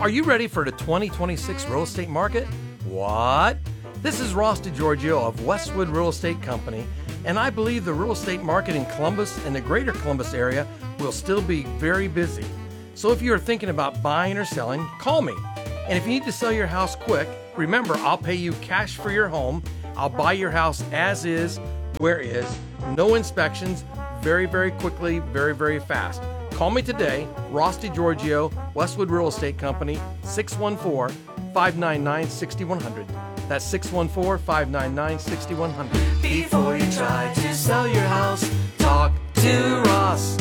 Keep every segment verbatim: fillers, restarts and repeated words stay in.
Are you ready for the twenty twenty-six real estate market? What? This is Ross DiGiorgio of Westwood Real Estate Company, and I believe the real estate market in Columbus and the greater Columbus area will still be very busy. So if you are thinking about buying or selling, call me. And if you need to sell your house quick, remember, I'll pay you cash for your home. I'll buy your house as is, where is, no inspections, very, very quickly, very, very fast. Call me today, Ross DiGiorgio, Westwood Real Estate Company, six one four, five nine nine, six one zero zero. That's six one four, five nine nine, six one zero zero. Before you try to sell your house, talk to Ross.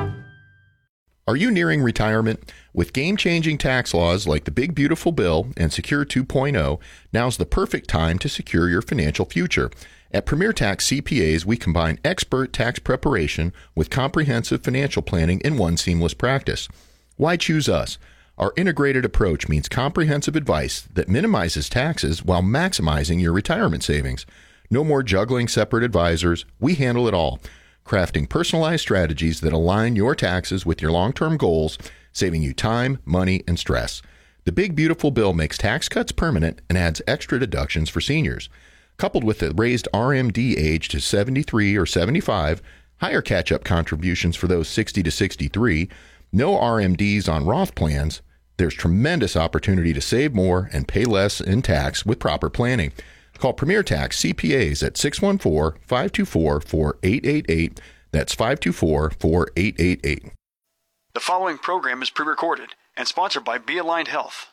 Are you nearing retirement? With game-changing tax laws like the Big Beautiful Bill and Secure two point oh, now's the perfect time to secure your financial future. At Premier Tax C P As, we combine expert tax preparation with comprehensive financial planning in one seamless practice. Why choose us? Our integrated approach means comprehensive advice that minimizes taxes while maximizing your retirement savings. No more juggling separate advisors. We handle it all, crafting personalized strategies that align your taxes with your long-term goals, saving you time, money, and stress. The Big Beautiful Bill makes tax cuts permanent and adds extra deductions for seniors. Coupled with the raised R M D age to seventy-three or seventy-five, higher catch-up contributions for those sixty to sixty-three, no R M Ds on Roth plans, there's tremendous opportunity to save more and pay less in tax with proper planning. Call Premier Tax C P As at six one four, five two four, four eight eight eight. That's five two four, four eight eight eight. The following program is pre-recorded and sponsored by Be Aligned Health.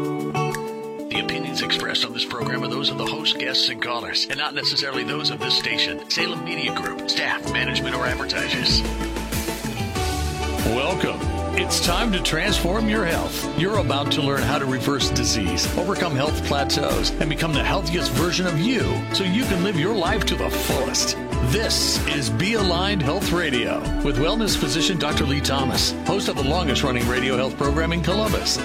The opinions expressed on this program are those of the host, guests, and callers, and not necessarily those of this station, Salem Media Group, staff, management, or advertisers. Welcome. It's time to transform your health. You're about to learn how to reverse disease, overcome health plateaus, and become the healthiest version of you so you can live your life to the fullest. This is Be Aligned Health Radio with wellness physician Doctor Lee Thomas, host of the longest-running radio health program in Columbus.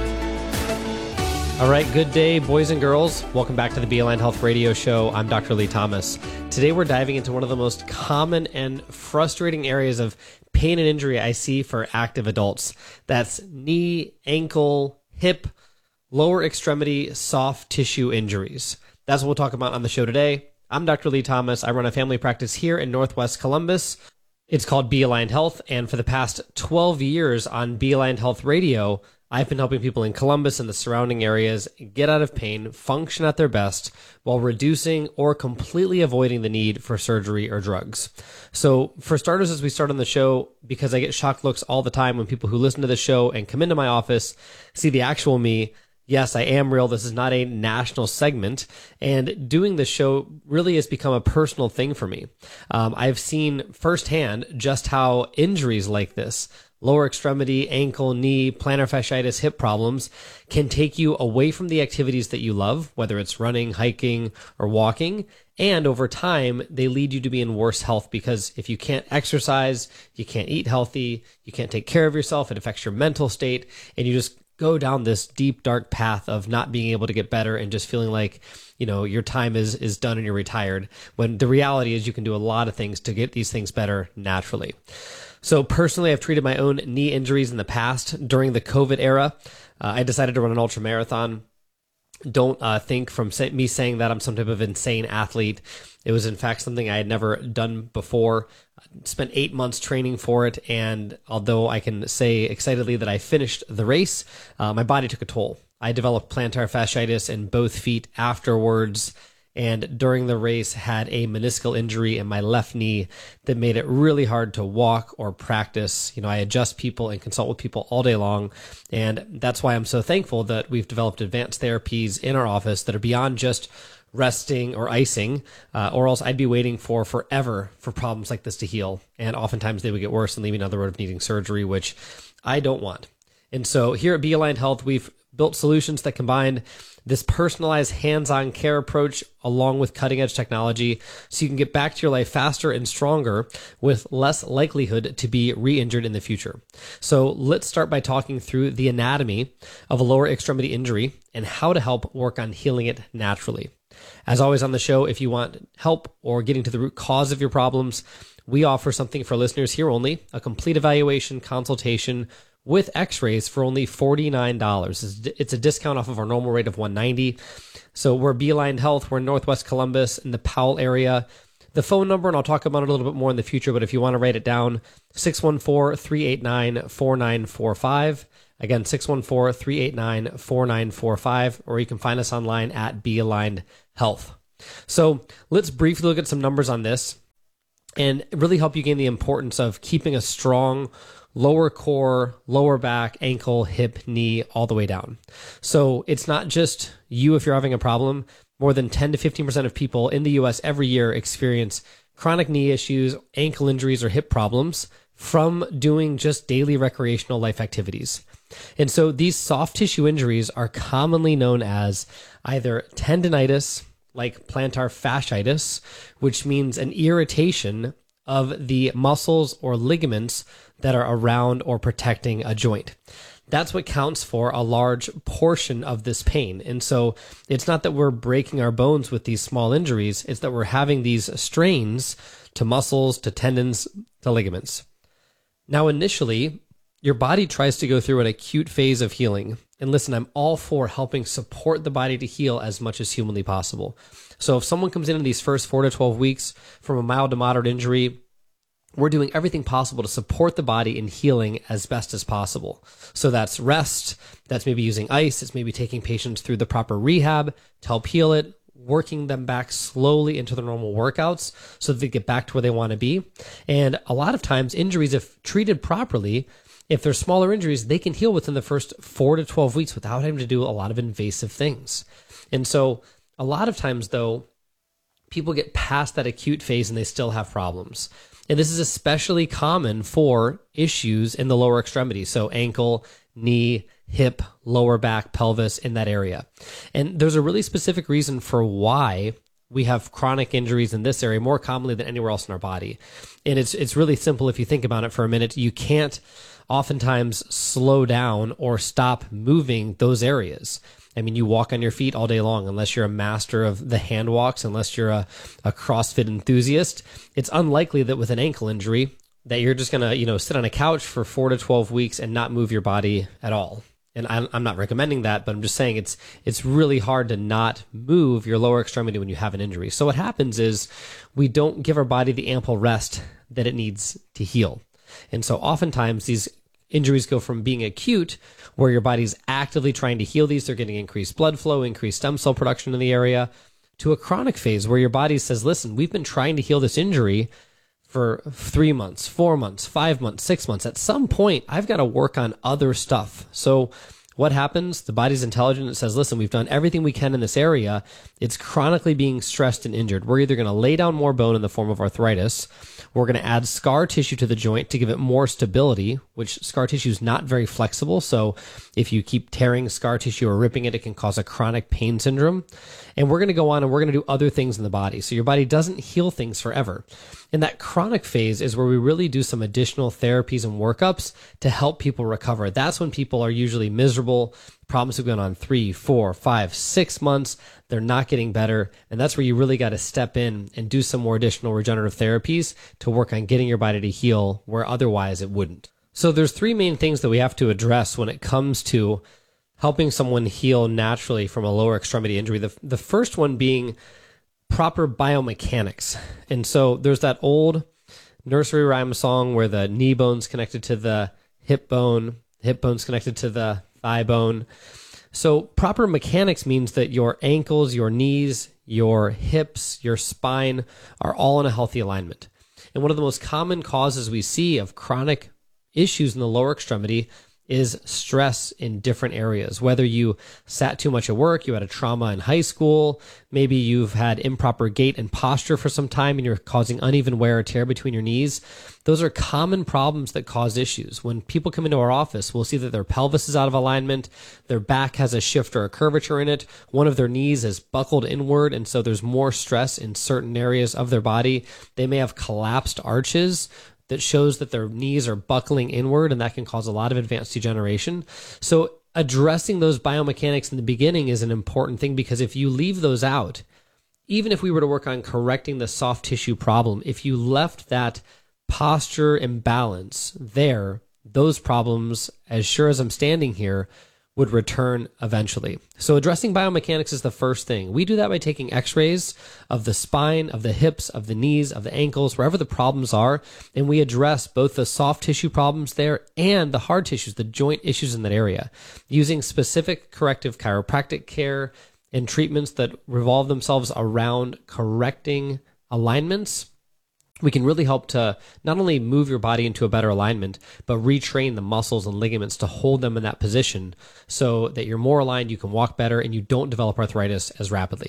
All right, good day, boys and girls. Welcome back to the Be Aligned Health Radio Show. I'm Doctor Lee Thomas. Today we're diving into one of the most common and frustrating areas of pain and injury I see for active adults. That's knee, ankle, hip, lower extremity, soft tissue injuries. That's what we'll talk about on the show today. I'm Doctor Lee Thomas. I run a family practice here in Northwest Columbus. It's called Be Aligned Health, and for the past twelve years on Be Aligned Health Radio, I've been helping people in Columbus and the surrounding areas get out of pain, function at their best, while reducing or completely avoiding the need for surgery or drugs. So for starters, as we start on the show, because I get shocked looks all the time when people who listen to the show and come into my office see the actual me, yes, I am real. This is not a national segment. And doing this show really has become a personal thing for me. Um, I've seen firsthand just how injuries like this, lower extremity, ankle, knee, plantar fasciitis, hip problems, can take you away from the activities that you love, whether it's running, hiking, or walking. And over time, they lead you to be in worse health because if you can't exercise, you can't eat healthy, you can't take care of yourself, it affects your mental state, and you just go down this deep, dark path of not being able to get better and just feeling like, you know, your time is, is done and you're retired. When the reality is you can do a lot of things to get these things better naturally. So personally, I've treated my own knee injuries in the past. During the COVID era, uh, I decided to run an ultra marathon. Don't uh, think from say, me saying that I'm some type of insane athlete. It was in fact something I had never done before. Spent eight months training for it, and although I can say excitedly that I finished the race, uh, my body took a toll. I developed plantar fasciitis in both feet afterwards, and during the race had a meniscal injury in my left knee that made it really hard to walk or practice. You know, I adjust people and consult with people all day long, and that's why I'm so thankful that we've developed advanced therapies in our office that are beyond just resting or icing, uh, or else I'd be waiting for forever for problems like this to heal. And oftentimes they would get worse and leave me on the road of needing surgery, which I don't want. And so here at Be Aligned Health, we've built solutions that combine this personalized hands-on care approach along with cutting-edge technology so you can get back to your life faster and stronger with less likelihood to be re-injured in the future. So let's start by talking through the anatomy of a lower extremity injury and how to help work on healing it naturally. As always on the show, if you want help or getting to the root cause of your problems, we offer something for listeners here only, a complete evaluation consultation with x-rays for only forty-nine dollars. It's a discount off of our normal rate of one hundred ninety dollars. So we're Beeline Health. We're in Northwest Columbus in the Powell area. The phone number, and I'll talk about it a little bit more in the future, but if you want to write it down, six one four, three eight nine, four nine four five. Again, six one four, three eight nine, four nine four five, or you can find us online at Beeline Health. So let's briefly look at some numbers on this and really help you gain the importance of keeping a strong lower core, lower back, ankle, hip, knee, all the way down. So it's not just you if you're having a problem. More than ten to fifteen percent of people in the U S every year experience chronic knee issues, ankle injuries, or hip problems from doing just daily recreational life activities. And so these soft tissue injuries are commonly known as either tendinitis, like plantar fasciitis, which means an irritation of the muscles or ligaments that are around or protecting a joint. That's what counts for a large portion of this pain. And so it's not that we're breaking our bones with these small injuries, it's that we're having these strains to muscles, to tendons, to ligaments. Now, initially, your body tries to go through an acute phase of healing. And listen, I'm all for helping support the body to heal as much as humanly possible. So if someone comes in in these first four to twelve weeks from a mild to moderate injury, we're doing everything possible to support the body in healing as best as possible. So that's rest, that's maybe using ice, it's maybe taking patients through the proper rehab to help heal it, working them back slowly into their normal workouts so that they get back to where they want to be. And a lot of times injuries, if treated properly, if they're smaller injuries, they can heal within the first four to twelve weeks without having to do a lot of invasive things. And so a lot of times, though, people get past that acute phase and they still have problems. And this is especially common for issues in the lower extremities, so ankle, knee, hip, lower back, pelvis, in that area. And there's a really specific reason for why we have chronic injuries in this area more commonly than anywhere else in our body. And it's it's really simple if you think about it for a minute. You can't oftentimes slow down or stop moving those areas. I mean, you walk on your feet all day long, unless you're a master of the hand walks, unless you're a, a CrossFit enthusiast. It's unlikely that with an ankle injury that you're just going to, you know, sit on a couch for four to twelve weeks and not move your body at all. And I'm not recommending that, but I'm just saying it's it's really hard to not move your lower extremity when you have an injury. So what happens is we don't give our body the ample rest that it needs to heal. And so oftentimes these injuries go from being acute, where your body's actively trying to heal these, they're getting increased blood flow, increased stem cell production in the area, to a chronic phase where your body says, listen, we've been trying to heal this injury for three months, four months, five months, six months. At some point, I've got to work on other stuff. So what happens? The body's intelligent. It says, listen, we've done everything we can in this area. It's chronically being stressed and injured. We're either going to lay down more bone in the form of arthritis, we're going to add scar tissue to the joint to give it more stability, which scar tissue is not very flexible. So if you keep tearing scar tissue or ripping it, it can cause a chronic pain syndrome. And we're going to go on and we're going to do other things in the body. So your body doesn't heal things forever. And that chronic phase is where we really do some additional therapies and workups to help people recover. That's when people are usually miserable. Problems have gone on three, four, five, six months. They're not getting better. And that's where you really got to step in and do some more additional regenerative therapies to work on getting your body to heal where otherwise it wouldn't. So there's three main things that we have to address when it comes to helping someone heal naturally from a lower extremity injury. The, the first one being proper biomechanics. And so there's that old nursery rhyme song where the knee bone's connected to the hip bone, hip bone's connected to the thigh bone. So proper mechanics means that your ankles, your knees, your hips, your spine are all in a healthy alignment. And one of the most common causes we see of chronic issues in the lower extremity is stress in different areas. Whether you sat too much at work, you had a trauma in high school, maybe you've had improper gait and posture for some time and you're causing uneven wear or tear between your knees. Those are common problems that cause issues. When people come into our office, we'll see that their pelvis is out of alignment, their back has a shift or a curvature in it, one of their knees is buckled inward, and so there's more stress in certain areas of their body. They may have collapsed arches that shows that their knees are buckling inward, and that can cause a lot of advanced degeneration. So addressing those biomechanics in the beginning is an important thing, because if you leave those out, even if we were to work on correcting the soft tissue problem, if you left that posture imbalance there, those problems, as sure as I'm standing here, would return eventually. So addressing biomechanics is the first thing. We do that by taking x-rays of the spine, of the hips, of the knees, of the ankles, wherever the problems are, and we address both the soft tissue problems there and the hard tissues, the joint issues in that area, using specific corrective chiropractic care and treatments that revolve themselves around correcting alignments. We can really help to not only move your body into a better alignment, but retrain the muscles and ligaments to hold them in that position so that you're more aligned, you can walk better, and you don't develop arthritis as rapidly.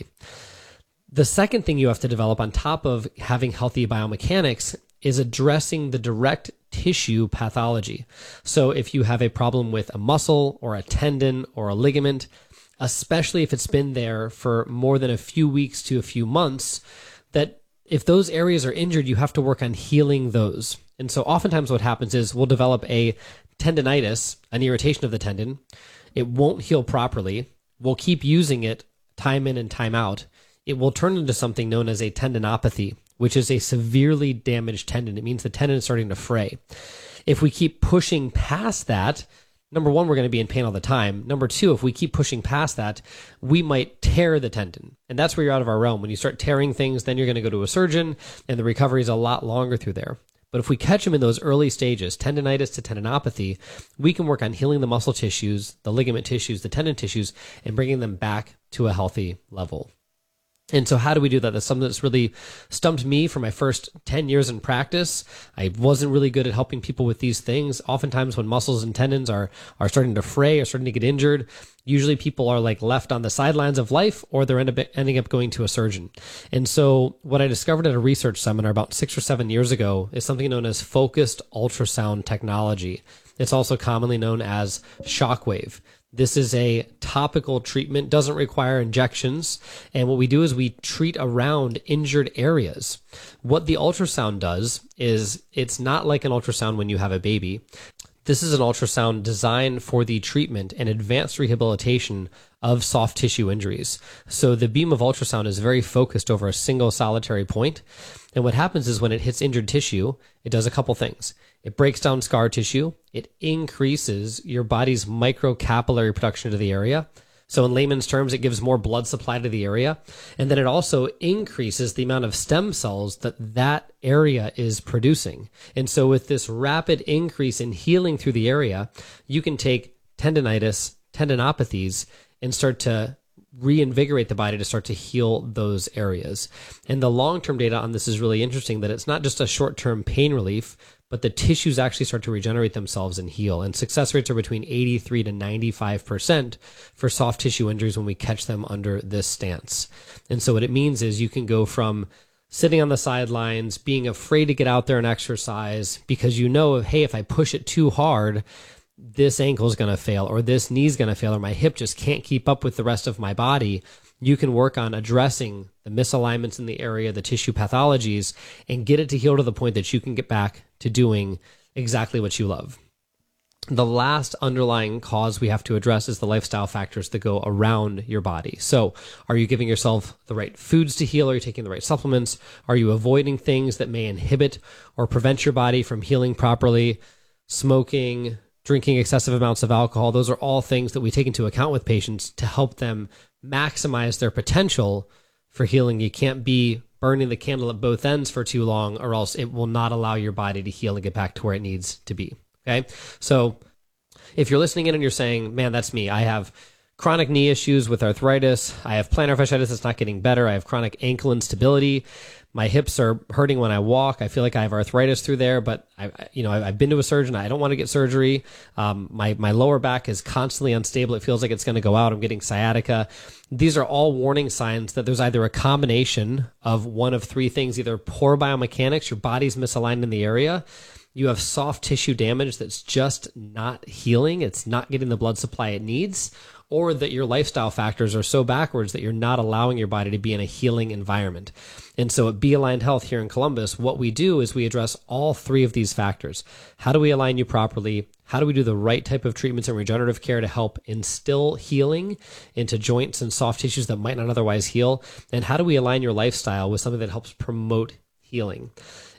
The second thing you have to develop on top of having healthy biomechanics is addressing the direct tissue pathology. So if you have a problem with a muscle or a tendon or a ligament, especially if it's been there for more than a few weeks to a few months, that if those areas are injured, you have to work on healing those. And so oftentimes what happens is we'll develop a tendinitis, an irritation of the tendon. It won't heal properly. We'll keep using it time in and time out. It will turn into something known as a tendinopathy, which is a severely damaged tendon. It means the tendon is starting to fray. If we keep pushing past that, number one, we're going to be in pain all the time. Number two, if we keep pushing past that, we might tear the tendon. And that's where you're out of our realm. When you start tearing things, then you're going to go to a surgeon, and the recovery is a lot longer through there. But if we catch them in those early stages, tendinitis to tendinopathy, we can work on healing the muscle tissues, the ligament tissues, the tendon tissues, and bringing them back to a healthy level. And so how do we do that? That's something that's really stumped me for my first ten years in practice. I wasn't really good at helping people with these things. Oftentimes when muscles and tendons are, are starting to fray or starting to get injured, usually people are like left on the sidelines of life, or they're end up, ending up going to a surgeon. And so what I discovered at a research seminar about six or seven years ago is something known as focused ultrasound technology. It's also commonly known as shockwave. This is a topical treatment, doesn't require injections. And what we do is we treat around injured areas. What the ultrasound does is it's not like an ultrasound when you have a baby. This is an ultrasound designed for the treatment and advanced rehabilitation of soft tissue injuries. So the beam of ultrasound is very focused over a single solitary point. And what happens is when it hits injured tissue, it does a couple things. It breaks down scar tissue. It increases your body's microcapillary production to the area. So in layman's terms, it gives more blood supply to the area. And then it also increases the amount of stem cells that that area is producing. And so with this rapid increase in healing through the area, you can take tendinitis, tendinopathies, and start to reinvigorate the body to start to heal those areas. And the long-term data on this is really interesting, that it's not just a short-term pain relief, but the tissues actually start to regenerate themselves and heal. And success rates are between eighty-three to ninety-five percent for soft tissue injuries when we catch them under this stance. And so what it means is you can go from sitting on the sidelines, being afraid to get out there and exercise because you know, hey, if I push it too hard, this ankle is going to fail, or this knee is going to fail, or my hip just can't keep up with the rest of my body. You can work on addressing the misalignments in the area, the tissue pathologies, and get it to heal to the point that you can get back to doing exactly what you love. The last underlying cause we have to address is the lifestyle factors that go around your body. So are you giving yourself the right foods to heal? Are you taking the right supplements? Are you avoiding things that may inhibit or prevent your body from healing properly? Smoking, drinking excessive amounts of alcohol, those are all things that we take into account with patients to help them maximize their potential for healing. You can't be burning the candle at both ends for too long, or else it will not allow your body to heal and get back to where it needs to be. Okay. So if you're listening in and you're saying, man, that's me. I have chronic knee issues with arthritis. I have plantar fasciitis that's not getting better. I have chronic ankle instability. My hips are hurting when I walk. I feel like I have arthritis through there, but I, you know, I've been to a surgeon. I don't want to get surgery. Um, my, my lower back is constantly unstable. It feels like it's going to go out. I'm getting sciatica. These are all warning signs that there's either a combination of one of three things, either poor biomechanics, your body's misaligned in the area, you have soft tissue damage that's just not healing, it's not getting the blood supply it needs, or that your lifestyle factors are so backwards that you're not allowing your body to be in a healing environment. And so at Be Aligned Health here in Columbus, what we do is we address all three of these factors. How do we align you properly? How do we do the right type of treatments and regenerative care to help instill healing into joints and soft tissues that might not otherwise heal? And how do we align your lifestyle with something that helps promote healing?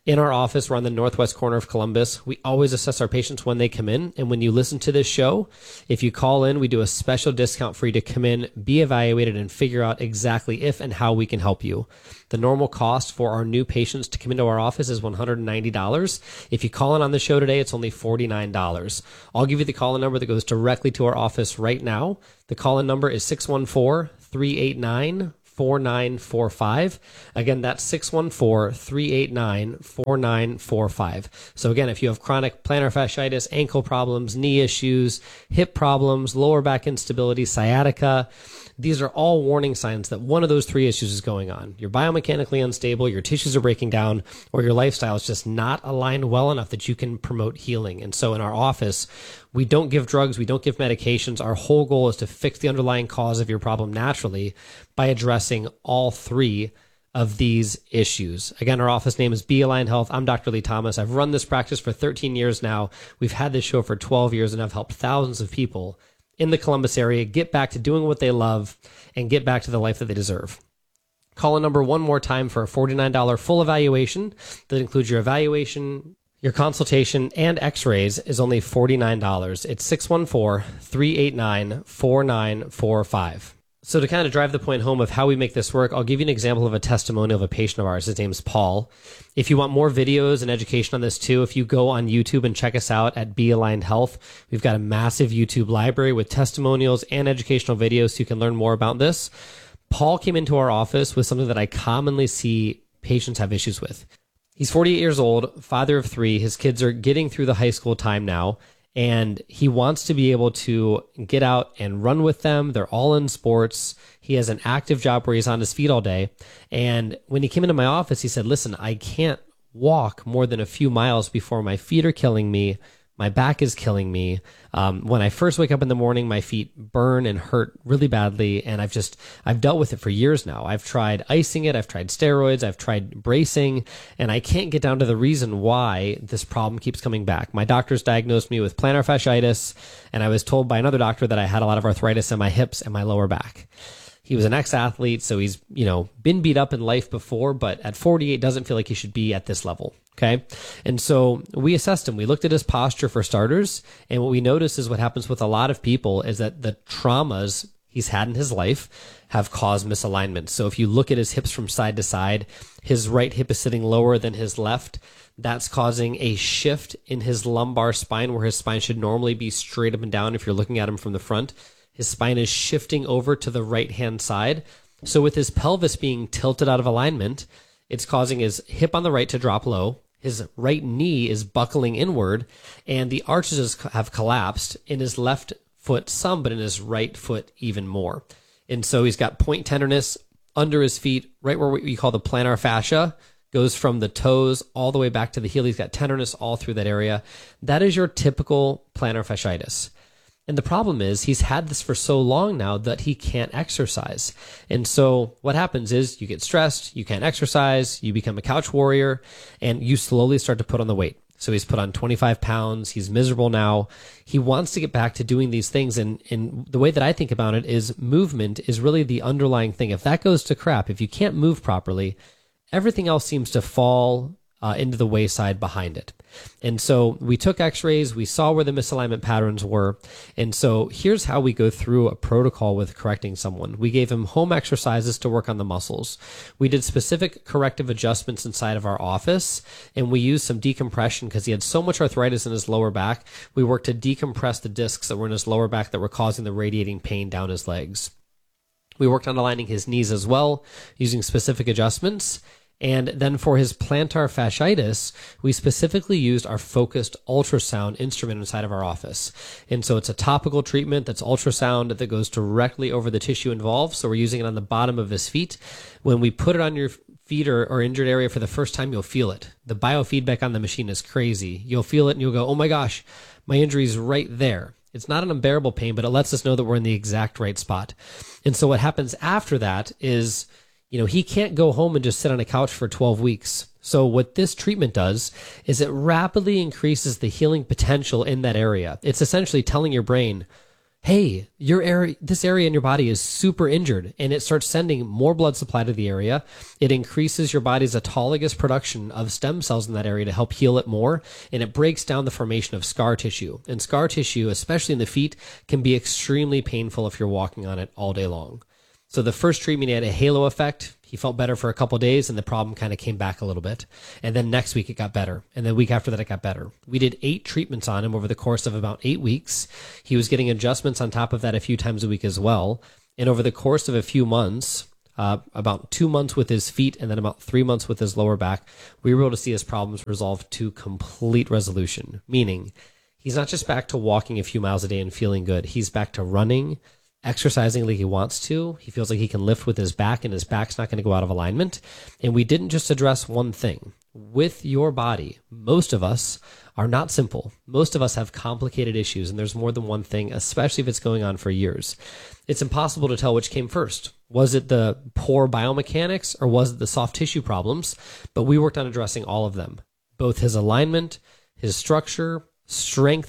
In our office, we're on the northwest corner of Columbus. We always assess our patients when they come in. And when you listen to this show, if you call in, we do a special discount for you to come in, be evaluated, and figure out exactly if and how we can help you. The normal cost for our new patients to come into our office is one hundred ninety dollars. If you call in on the show today, it's only forty-nine dollars. I'll give you the call-in number that goes directly to our office right now. The call-in number is six one four, three eight nine, four nine four five. Again, that's six one four, three eight nine, four nine four five. So again, if you have chronic plantar fasciitis, ankle problems, knee issues, hip problems, lower back instability, sciatica, these are all warning signs that one of those three issues is going on. You're biomechanically unstable, your tissues are breaking down, or your lifestyle is just not aligned well enough that you can promote healing. And so in our office, we don't give drugs, we don't give medications. Our whole goal is to fix the underlying cause of your problem naturally by addressing all three of these issues. Again, our office name is Be Aligned Health. I'm Doctor Lee Thomas. I've run this practice for thirteen years now. We've had this show for twelve years, and I've helped thousands of people in the Columbus area get back to doing what they love and get back to the life that they deserve. Call a number one more time for a forty-nine dollars full evaluation that includes your evaluation, your consultation, and x-rays is only forty-nine dollars. It's six one four, three eight nine, four nine four five. So to kind of drive the point home of how we make this work, I'll give you an example of a testimonial of a patient of ours. His name's Paul. If you want more videos and education on this too, if you go on YouTube and check us out at Be Aligned Health, we've got a massive YouTube library with testimonials and educational videos so you can learn more about this. Paul came into our office with something that I commonly see patients have issues with. He's forty-eight years old, father of three. His kids are getting through the high school time now, and he wants to be able to get out and run with them. They're all in sports. He has an active job where he's on his feet all day. And when he came into my office, he said, listen, I can't walk more than a few miles before my feet are killing me. My back is killing me. Um, when I first wake up in the morning, my feet burn and hurt really badly. And I've just, I've dealt with it for years now. I've tried icing it. I've tried steroids. I've tried bracing, and I can't get down to the reason why this problem keeps coming back. My doctors diagnosed me with plantar fasciitis, and I was told by another doctor that I had a lot of arthritis in my hips and my lower back. He was an ex-athlete, so he's, you know, been beat up in life before, but at forty-eight doesn't feel like he should be at this level, okay? And so we assessed him. We looked at his posture for starters, and what we noticed is what happens with a lot of people is that the traumas he's had in his life have caused misalignment. So if you look at his hips from side to side, his right hip is sitting lower than his left. That's causing a shift in his lumbar spine, where his spine should normally be straight up and down if you're looking at him from the front. His spine is shifting over to the right-hand side. So with his pelvis being tilted out of alignment, it's causing his hip on the right to drop low. His right knee is buckling inward, and the arches have collapsed in his left foot some, but in his right foot even more. And so he's got point tenderness under his feet, right where we call the plantar fascia, goes from the toes all the way back to the heel. He's got tenderness all through that area. That is your typical plantar fasciitis. And the problem is he's had this for so long now that he can't exercise. And so what happens is you get stressed, you can't exercise, you become a couch warrior, and you slowly start to put on the weight. So he's put on twenty-five pounds. He's miserable now. He wants to get back to doing these things. And, and the way that I think about it is movement is really the underlying thing. If that goes to crap, if you can't move properly, everything else seems to fall uh, into the wayside behind it. And so we took x-rays, we saw where the misalignment patterns were. And so here's how we go through a protocol with correcting someone. We gave him home exercises to work on the muscles. We did specific corrective adjustments inside of our office, and we used some decompression because he had so much arthritis in his lower back. We worked to decompress the discs that were in his lower back that were causing the radiating pain down his legs. We worked on aligning his knees as well, using specific adjustments. And then for his plantar fasciitis, we specifically used our focused ultrasound instrument inside of our office. And so it's a topical treatment that's ultrasound that goes directly over the tissue involved. So we're using it on the bottom of his feet. When we put it on your feet or, or injured area for the first time, you'll feel it. The biofeedback on the machine is crazy. You'll feel it and you'll go, oh my gosh, my injury is right there. It's not an unbearable pain, but it lets us know that we're in the exact right spot. And so what happens after that is, you know, he can't go home and just sit on a couch for twelve weeks. So what this treatment does is it rapidly increases the healing potential in that area. It's essentially telling your brain, hey, your area, this area in your body is super injured, and it starts sending more blood supply to the area. It increases your body's autologous production of stem cells in that area to help heal it more, and it breaks down the formation of scar tissue. And scar tissue, especially in the feet, can be extremely painful if you're walking on it all day long. So the first treatment, he had a halo effect. He felt better for a couple of days, and the problem kind of came back a little bit. And then next week it got better. And the week after that it got better. We did eight treatments on him over the course of about eight weeks. He was getting adjustments on top of that a few times a week as well. And over the course of a few months, uh, about two months with his feet and then about three months with his lower back, we were able to see his problems resolved to complete resolution. Meaning, he's not just back to walking a few miles a day and feeling good. He's back to running, exercising like he wants to. He feels like he can lift with his back, and his back's not going to go out of alignment. And we didn't just address one thing. With your body, most of us are not simple. Most of us have complicated issues, and there's more than one thing, especially if it's going on for years. It's impossible to tell which came first. Was it the poor biomechanics, or was it the soft tissue problems? But we worked on addressing all of them, both his alignment, his structure, strength,